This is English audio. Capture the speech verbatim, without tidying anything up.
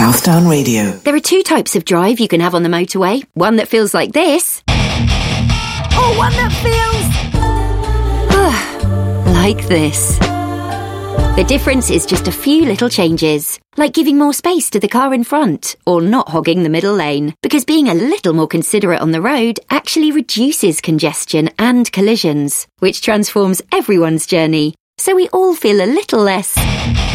Southdown Radio. There are two types of drive you can have on the motorway. One that feels like this. Or one that feels... like this. The difference is just a few little changes, like giving more space to the car in front, or not hogging the middle lane, because being a little more considerate on the road actually reduces congestion and collisions, which transforms everyone's journey, so we all feel a little less...